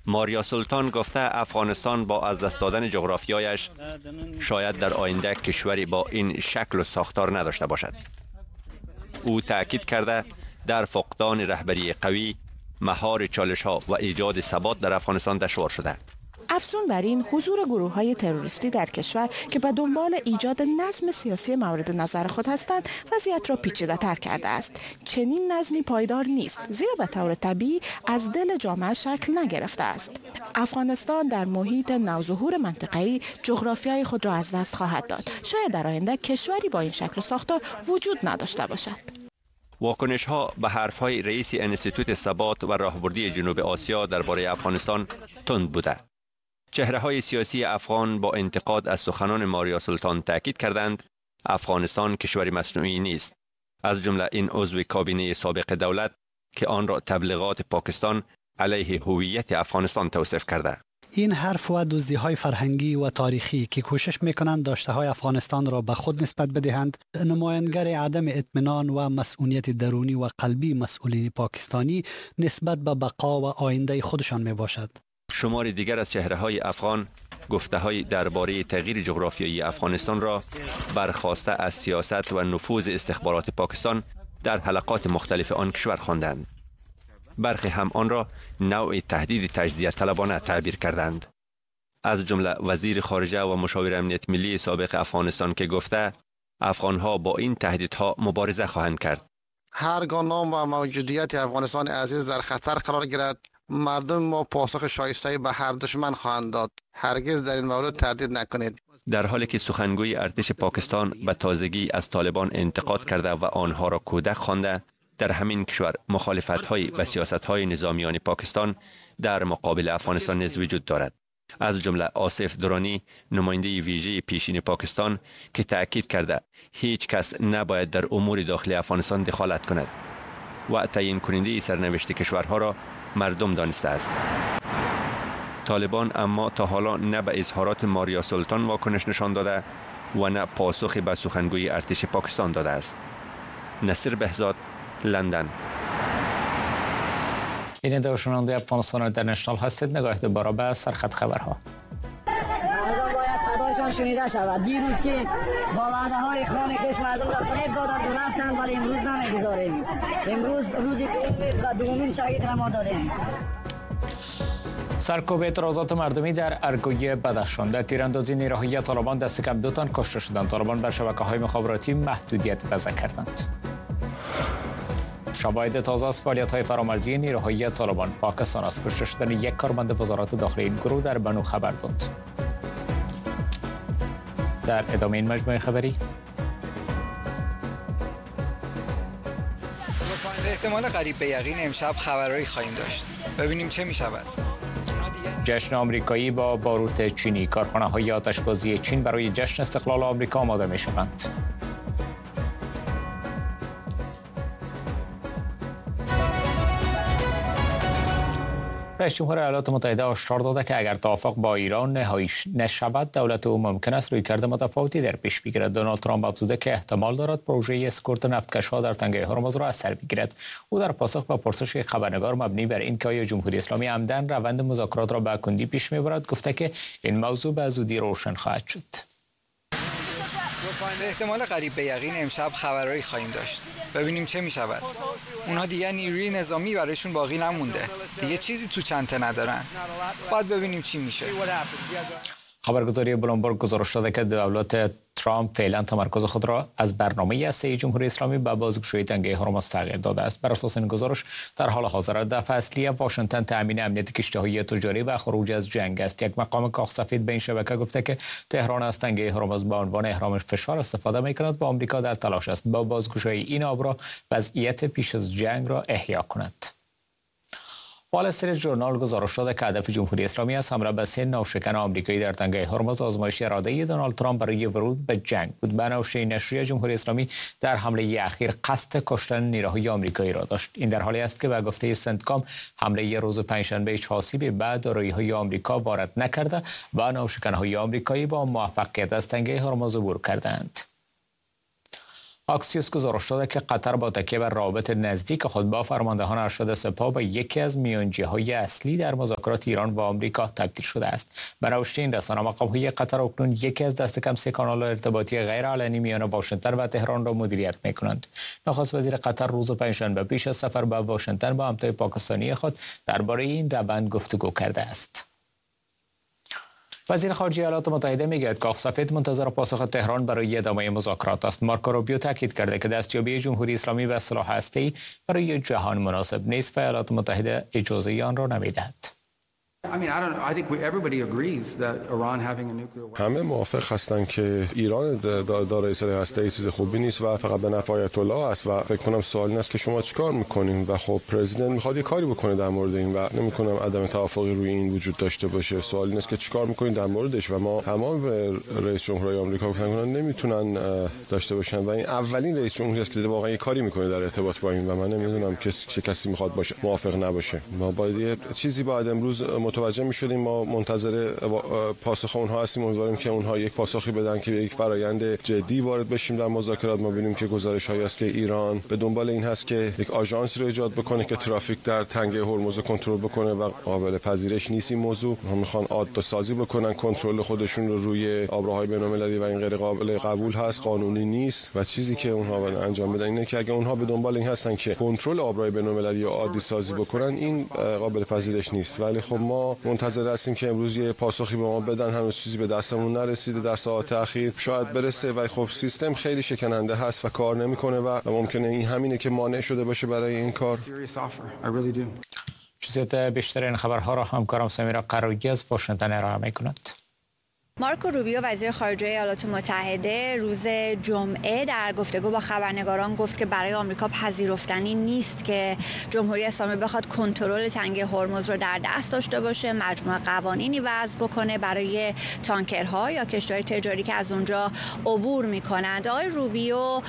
ماریا سلطان گفته افغانستان با از دست دادن جغرافیایش شاید در آینده کشوری با این شکل و ساختار نداشته باشد. او تأکید کرده در فقدان رهبری قوی، مهار چالش‌ها و ایجاد ثبات در افغانستان دشوار شده. افزون بر این، حضور گروه‌های تروریستی در کشور که به دنبال ایجاد نظم سیاسی مورد نظر خود هستند، وضعیت را پیچیده‌تر کرده است. چنین نظمی پایدار نیست، زیرا به طور طبیعی از دل جامعه شکل نگرفته است. افغانستان در محیط نوظهور منطقه‌ای جغرافیای خود را از دست خواهد داد. شاید در آینده کشوری با این شکل و ساختار وجود نداشته باشد. واکنش ها به حرف های رئیس انستیتوت ثبات و راهبردی جنوب آسیا درباره افغانستان تند بوده. چهره های سیاسی افغان با انتقاد از سخنان ماریا سلطان تاکید کردند افغانستان کشوری مصنوعی نیست. از جمله این عضو کابینه سابق دولت که آن را تبلیغات پاکستان علیه هویت افغانستان توصیف کرده. این حرف و دزدی‌های فرهنگی و تاریخی که کوشش می‌کنند داشته‌های افغانستان را به خود نسبت بدهند، نمایانگر عدم اطمینان و مسئولیت درونی و قلبی مسئولین پاکستانی نسبت به بقا و آینده خودشان میباشد. شمار دیگر از چهره‌های افغان گفته‌های درباره تغییر جغرافیایی افغانستان را برخواسته از سیاست و نفوذ استخبارات پاکستان در حلقات مختلف آن کشور خواندند. برخی هم آن را نوع تهدید تجزیه طلبانه تعبیر کردند. از جمله وزیر خارجه و مشاور امنیت ملی سابق افغانستان که گفته افغانها با این تهدیدها مبارزه خواهند کرد. هرگاه نام و موجودیت افغانستان عزیز در خطر قرار گیرد، مردم ما پاسخ شایسته به هر دشمن خواهند داد. هرگز در این مورد تردید نکنید. در حالی که سخنگوی ارتش پاکستان به تازگی از طالبان انتقاد کرده و آنها را کودک خوانده، در همین کشور مخالفت‌های و سیاست‌های نظامیان پاکستان در مقابل افغانستان نیز وجود دارد. از جمله آصف درانی، نماینده ویژه پیشین پاکستان که تأکید کرده هیچ کس نباید در امور داخلی افغانستان دخالت کند و تعیین کننده سرنوشت کشورها را مردم دانسته است. طالبان اما تا حالا نه به اظهارات ماریا سلطان واکنش نشان داده و نه پاسخی به سخنگوی ارتش پاکستان داده است. نصیر بهزاد، لندن. این شنونده افغانستان اینترنشنال هستید. نگاه دوباره به سرخط خبرها. باید صدایشان شنیده شود. دیروز که با وعده‌های خانه‌کش مردم را فریب دادند و رفتند، ولی امروز نمیگذاریم. امروز روزی نیست و دومین شهید را ما داریم. سرکوب اعتراضات مردمی در ارگوی بدخشان. در تیراندازی نیروهای طالبان دست کم 2 تن کشته شدند. طالبان بر شبکه‌های مخابراتی محدودیت وضع کردند. شواهد تازه از فعالیت‌های فرامرزی نیروهای طالبان پاکستان از کشته شدن یک کارمند وزارت داخلی این گروه در بنو خبر داد. در ادامه این مجموعه خبری به احتمال قریب به یقین امشب خبرایی خواهیم داشت. ببینیم چه می‌شود. جشن آمریکایی با باروت چینی. کارخانه‌های آتشبازی چین برای جشن استقلال آمریکا آماده می‌شوند. رئیس جمهور ایالات متحده هشدار داده که اگر توافق با ایران نهایی نشود، دولت او ممکن است رویکرد متفاوتی در پیش بگیرد. دونالد ترامپ افزوده که احتمال دارد پروژه اسکورت نفتکش‌ها در تنگه هرمز را از سر بگیرد. او در پاسخ به پرسش خبرنگار مبنی بر اینکه آیا جمهوری اسلامی عمدن روند مذاکرات را به کندی پیش میبرد، گفته که این موضوع به زودی روشن خواهد شد. به احتمال قریب به یقین امشب خبرایی خواهیم داشت. ببینیم چه می شود. اونها دیگه نیروی نظامی برایشون باقی نمونده. دیگه چیزی تو چنته ندارن. باید ببینیم چی میشه. خبرگزاری بلومبرگ گزارش داده که دولت ترامپ فعلا تمرکز خود را از برنامه هسته‌ای جمهوری اسلامی به بازگشایی تنگه هرمز تغییر داده است. بر اساس این گزارش در حال حاضر هدف اصلی واشنگتن تامین امنیت کشتی‌های تجاری و خروج از جنگ است. یک مقام کاخ سفید به این شبکه گفته که تهران از تنگه هرمز به عنوان اهرام فشار استفاده می‌کند و آمریکا در تلاش است با بازگشایی این آب را وضعیت پیش از جنگ را احیا کند. وال استریت ژورنال گزارش داده که هدف جمهوری اسلامی از حمله به 3 ناوشکن آمریکایی در تنگه هرمز آزمایش اراده دونالد ترامپ برای ورود به جنگ بود. بنابراین نشریه جمهوری اسلامی در حمله اخیر قصد کشتن نیروهای آمریکایی را داشت. این در حالی است که به گفته سنتکام حمله روز پنجشنبه چهارشنبه بعد دارایی‌های آمریکا وارد نکرده و ناوشکن‌های آمریکایی با موفقیت از تنگه هرمز عبور کردند. آکسیوس گزارش داده که قطر با تکیه بر روابط نزدیک خود با فرماندهان ارشد سپاه به یکی از میانجی‌های اصلی در مذاکرات ایران و آمریکا تبدیل شده است. به نوشته این رسانه مقام‌های قطر اکنون یکی از دست کم 3 کانال ارتباطی غیرعلنی میان واشنگتن و تهران را مدیریت می‌کنند. نخست وزیر قطر روز پنجشنبه پیش از سفر به واشنگتن با همتای پاکستانی خود درباره این روند گفتگو کرده است. وزیر خارجه ایالات متحده میگوید کاخ سفید منتظر پاسخ تهران برای ادامه مذاکرات است. مارکو روبیو تاکید کرده که دستیابی جمهوری اسلامی به سلاح هسته‌ای برای جهان مناسب نیست و ایالات متحده اجازه آن را نمیدهد. همه موافق هستند که ایران دارای سلاح هسته‌ای چیز خوبی نیست و فقط به نفع آیت الله است و فکر کنم سوال این است که شما چیکار میکنین و خب پرزیدنت میخواد یه کاری بکنه در مورد این و نمی‌کنم عدم توافقی روی این وجود داشته باشه. سوال این است که چیکار میکنین در موردش و ما تمام رئیس جمهورهای آمریکا گفتن نمیتونن داشته باشن و این اولین رئیس جمهوری است که واقعا یه کاری میکنه در ارتباط با این و من نمیدونم چه کسی میخواد باشه موافق نباشه. ما باید چیزی بعد امروز متوجه می‌شدیم. ما منتظر پاسخ اونها هستیم. امیدواریم که اونها یک پاسخی بدن که یک فرآیند جدی وارد بشیم در مذاکرات. ما ببینیم که گزارش‌هایی است که ایران به دنبال این هست که یک آژانسی رو ایجاد بکنه که ترافیک در تنگه هرمز کنترل بکنه و قابل پذیرش نیست این موضوع. هم می‌خوان عادل‌سازی بکنن، کنترل خودشون رو روی آبراهای بین‌المللی و این غیر قابل قبول هست، قانونی نیست و چیزی که اونها باید انجام بدن اینه که اگه اونها به دنبال این هستن که کنترل آبراهای بین‌المللی رو عادی سازی بکنن این قابل پذیرش نیست. ولی خب ما منتظر هستیم که امروز یه پاسخی به ما بدن. هنوز چیزی به دستمون نرسیده. در ساعات اخیر شاید برسه و خب سیستم خیلی شکننده هست و کار نمیکنه و ممکنه این همینه که مانع شده باشه برای این کار. جزئیات بیشتر این خبرها را همکارم سمیرا قرایی از واشنگتن ارائه می‌کند. مارکو روبیو وزیر خارجه ایالات متحده روز جمعه در گفتگو با خبرنگاران گفت که برای آمریکا پذیرفتنی نیست که جمهوری اسلامی بخواد کنترل تنگه هرمز رو در دست داشته باشه، مجموعه قوانینی وضع بکنه برای تانکرها یا کشتی‌های تجاری که از اونجا عبور می‌کنند. آقای روبیو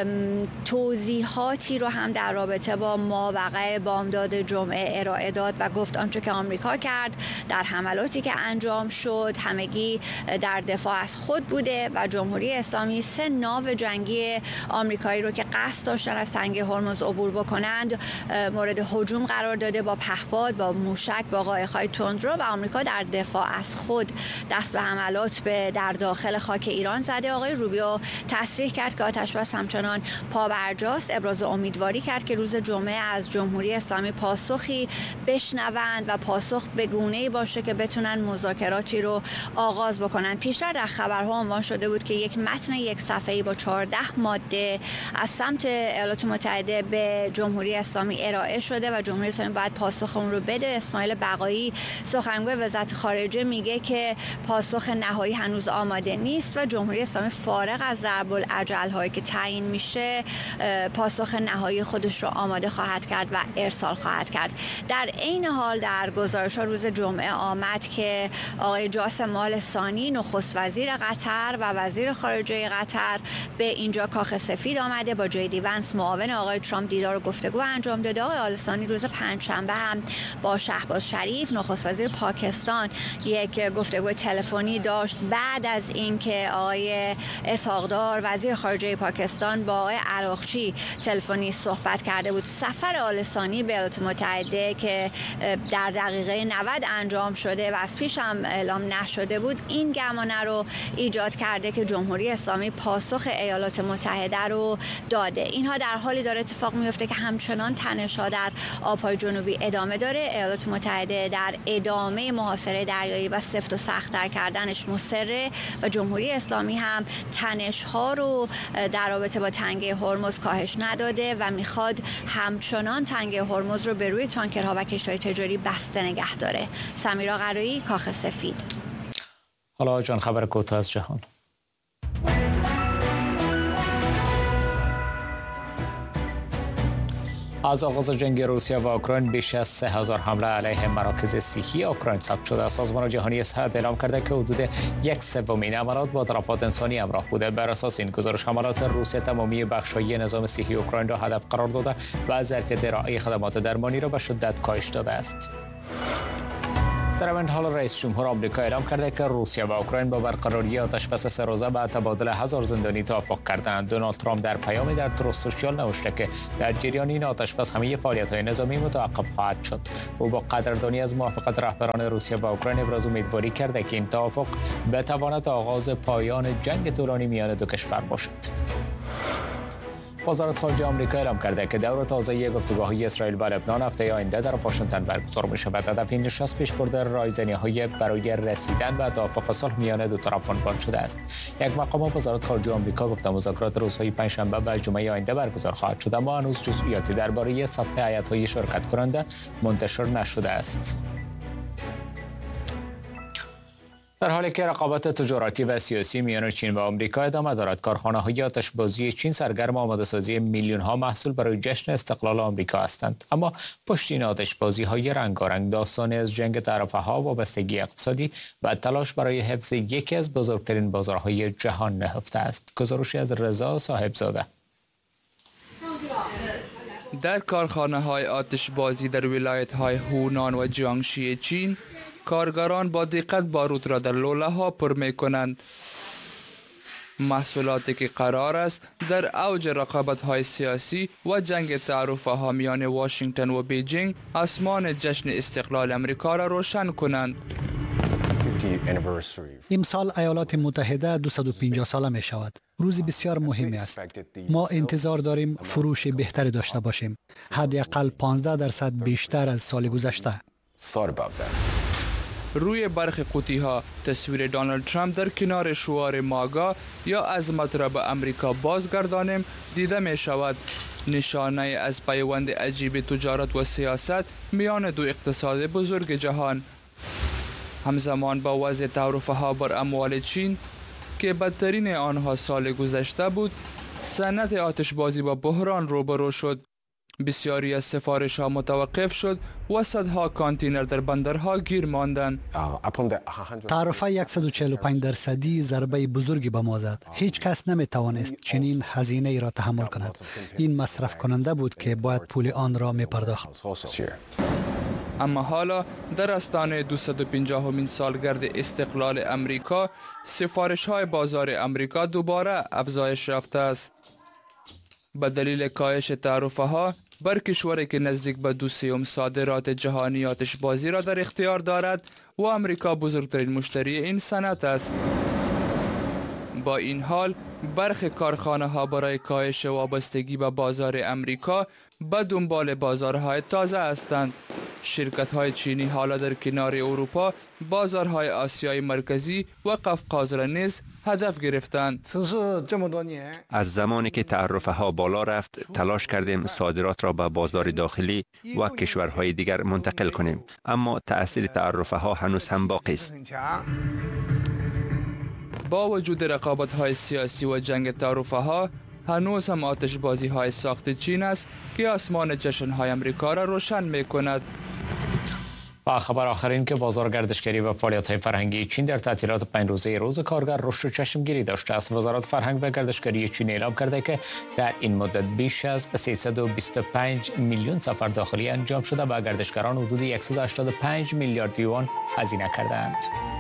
توضیحاتی رو هم در رابطه با ماوقع بامداد جمعه ارائه داد و گفت آنچه که آمریکا کرد در حملاتی که انجام شد همگی در دفاع از خود بوده و جمهوری اسلامی 3 ناو جنگی آمریکایی رو که قصد داشتن از تنگه هرمز عبور بکنند مورد هجوم قرار داده با پهپاد، با موشک، با قایق‌های تندرو و آمریکا در دفاع از خود دست به حملات در داخل خاک ایران زده. آقای روبیو تصریح کرد که آتش‌بس همچنان پابرجاست. ابراز امیدواری کرد که روز جمعه از جمهوری اسلامی پاسخی بشنوند و پاسخ به گونه‌ای باشه که بتونن مذاکراتی رو آغاز بکنن. پیشتر در خبرها عنوان شده بود که یک متن 1 صفحه‌ای با 14 ماده از سمت ایالات متحده به جمهوری اسلامی ارائه شده و جمهوری اسلامی باید پاسخ اون رو بده. اسماعیل بقایی سخنگوی وزارت خارجه میگه که پاسخ نهایی هنوز آماده نیست و جمهوری اسلامی فارغ از ضرب العجل هایی که تعیین میشه پاسخ نهایی خودش رو آماده خواهد کرد و ارسال خواهد کرد. در عین حال در گزارش‌ها روز جمعه آمد که آقای جاسم آل ثانی نخست وزیر قطر و وزیر خارجه قطر به اینجا کاخ سفید آمده با جی دی ونس معاون آقای ترامپ دیدار و گفتگو انجام داده. آقای آل ثانی روز پنجشنبه هم با شهباز شریف نخست وزیر پاکستان یک گفتگو تلفنی داشت بعد از اینکه آقای اسحاق‌دار وزیر خارجه پاکستان با آقای عراقچی تلفنی صحبت کرده بود. سفر آل ثانی به ایالات متحده که در دقیقه 90 انجام شده و از پیش هم اعلام نشده بود این گمانه رو ایجاد کرده که جمهوری اسلامی پاسخ ایالات متحده رو داده. اینها در حالی داره اتفاق میفته که همچنان تنش‌ها در آب‌های جنوبی ادامه داره. ایالات متحده در ادامه محاصره دریایی و سفت و سخت‌تر کردنش مصره و جمهوری اسلامی هم تنش‌ها رو در رابطه با تنگه هرمز کاهش نداده و میخواد همچنان تنگه هرمز رو به روی تانکرها و کشتی‌های تجاری بسته نگه داره. سمیرا قرایی، کاخ سفید. حالا جان خبر کوتاه از جهان. از آغاز جنگ روسیه و اوکراین بیش از 3000 حمله علیه مراکز صحی اوکراین ثبت شده. سازمان جهانی صحت اعلام کرده که حدود 1/3 این حملات با تلفات انسانی همراه بوده. بر اساس این گزارش حملات روسیه تمامی بخش‌های نظام صحی اوکراین را هدف قرار داده و ظرفیت ارائه خدمات درمانی را به شدت کاهش داده است. در این حال رئیس جمهور آمریکا اعلام کرده که روسیه و اوکراین با برقراری آتشبس 3 روزه و تبادل 1000 زندانی توافق کردند. دونالد ترامپ در پیامی در تروس سوشیال نوشته که در جریان این آتشبس همه فعالیت‌های نظامی متوقف خواهد شد. او با قدردانی از موافقت رهبران روسیه و اوکراین ابراز امیدواری کرده که این توافق بتواند آغاز پایان جنگ طولانی میان دو کشور باشد. وزارت خارجه آمریکا اعلام کرده که دور تازه گفتگوهای اسرائیل و لبنان هفته آینده در واشنگتن برگزار می‌شود. هدف این نشست پیشبرد رایزنی‌های برای رسیدن به توافق صلح میان دو طرف عنوان شده است. یک مقام وزارت خارجه آمریکا گفته مذاکرات روزهای پنجشنبه و جمعه آینده برگزار خواهد شد، اما هنوز جزئیاتی درباره صفحه هیئت‌های شرکت کننده منتشر نشده است. در حالی که رقابت تجارتی و سیاسی میان چین و آمریکا ادامه دارد، کارخانه‌های آتشبازی چین سرگرم آماده‌سازی میلیون‌ها محصول برای جشن استقلال آمریکا هستند. اما پشت این آتشبازی‌های رنگارنگ داستانی از جنگ طرفه‌ها، وابستگی اقتصادی و تلاش برای حفظ یکی از بزرگترین بازارهای جهان نهفته است. گزارشی از رضا صاحبزاده. در کارخانه‌های آتشبازی در ولایت‌های هونان و جیانگشی چین، کارگران با دقت بارود را در لوله‌ها پر می‌کنند. محصولاتی که قرار است در اوج رقابت‌های سیاسی و جنگ تعرفه‌ها میان واشنگتن و بیجینگ آسمان جشن استقلال امریکا را روشن کنند. امسال ایالات متحده 250 ساله می شود. روزی بسیار مهمی است. ما انتظار داریم فروش بهتری داشته باشیم. حداقل 15% بیشتر از سال گذشته. روی برخ قوطی‌ها تصویر دونالد ترامپ در کنار شعار ماگا یا عظمت را به امریکا بازگردانیم دیده می شود. نشانه از پیوند عجیب تجارت و سیاست میان دو اقتصاد بزرگ جهان. همزمان با وضع تعرفه‌ها بر اموال چین که بدترین آنها سال گذشته بود، صنعت آتشبازی با بحران روبرو شد. بسیاری از سفارش‌ها متوقف شد و صدها کانتینر در بندرها گیر ماندند. تعرفه 145% ضربه بزرگی به ما زد. هیچ کس نمی‌توانست چنین هزینه ای را تحمل کند. این مصرف کننده بود که باید پول آن را می‌پرداخت. اما حالا در آستانه 250مین سالگرد استقلال امریکا، سفارش‌های بازار امریکا دوباره افزایش یافته است. به دلیل کاهش تعرفه‌ها بر کشوری که نزدیک به 2/3 صادرات جهانی آتشبازی را در اختیار دارد و امریکا بزرگترین مشتری این صنعت است. با این حال برخی کارخانه‌ها برای کاهش وابستگی به بازار امریکا به دنبال بازارهای تازه هستند. شرکت‌های چینی حالا در کنار اروپا بازارهای آسیای مرکزی و قفقاز را نیز هدف گرفتند. از زمانی که تعرفه‌ها بالا رفت، تلاش کردیم صادرات را به بازار داخلی و کشورهای دیگر منتقل کنیم، اما تأثیر تعرفه‌ها هنوز هم باقی است. با وجود رقابت‌های سیاسی و جنگ تعرفه‌ها، هنوز هم آتشبازی‌های ساخت چین است که آسمان جشن‌های امریکا را روشن می‌کند. و خبر آخرین که بازار گردشگری و فعالیت‌های فرهنگی چین در تعطیلات 5 روزه روز کارگر رشد چشمگیری داشته است. وزارت فرهنگ و گردشگری چین اعلام کرده که در این مدت بیش از 325 میلیون سفر داخلی انجام شده و گردشگران حدود 185 میلیارد یوان هزینه کردند.